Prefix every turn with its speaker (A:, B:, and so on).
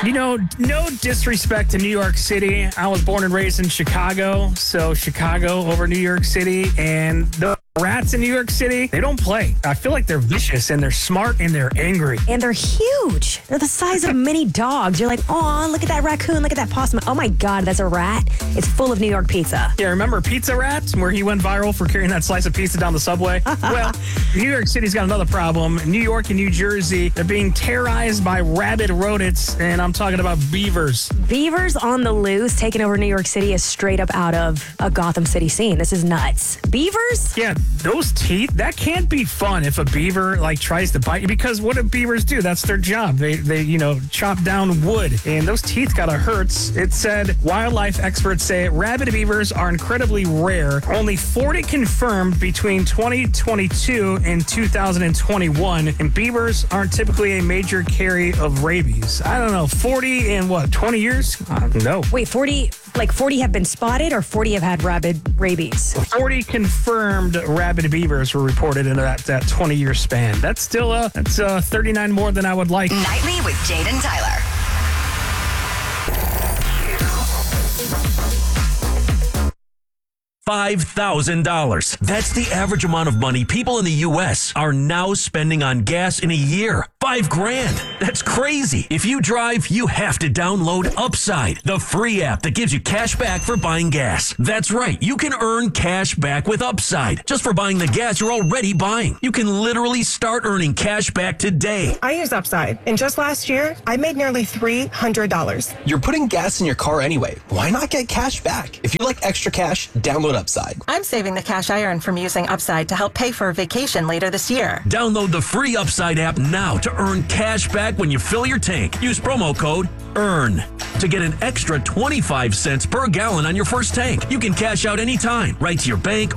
A: No disrespect to New York City. I was born and raised in Chicago, so Chicago over New York City. And the rats in New York City, they don't play. I feel like they're vicious and they're smart and they're angry.
B: And they're huge. They're the size of mini dogs. You're like, oh, look at that raccoon, look at that possum. Oh my God, that's a rat. It's full of New York pizza.
A: Yeah, remember Pizza Rat, where he went viral for carrying that slice of pizza down the subway? Well, New York City's got another problem. New York and New Jersey, they're being terrorized by rabid rodents, and I'm talking about beavers.
B: Beavers on the loose taking over New York City is straight up out of a Gotham City scene. This is nuts. Beavers?
A: Yeah, those teeth, that can't be fun if a beaver tries to bite you, because what do beavers do? That's their job. They chop down wood, and those teeth gotta hurt. It said wildlife experts say rabid beavers are incredibly rare. Only 40 confirmed between 2022 and 2021, and beavers aren't typically a major carry of rabies. I don't know, 40 in 20 years? No.
B: Wait, 40 have been spotted or 40 have had rabid rabies?
A: 40 confirmed rabid beavers were reported in that 20-year span. That's still 39 more than I would like.
C: Nightly with Jade and Tyler.
D: $5,000. That's the average amount of money people in the U.S. are now spending on gas in a year. $5,000. That's crazy. If you drive, you have to download Upside, the free app that gives you cash back for buying gas. That's right. You can earn cash back with Upside just for buying the gas you're already buying. You can literally start earning cash back today.
E: I use Upside, and just last year, I made nearly $300.
F: You're putting gas in your car anyway. Why not get cash back? If you like extra cash, download Upside.
G: I'm saving the cash I earn from using Upside to help pay for a vacation later this year.
D: Download the free Upside app now to earn cash back when you fill your tank. Use promo code EARN to get an extra 25 cents per gallon on your first tank. You can cash out anytime, right to your bank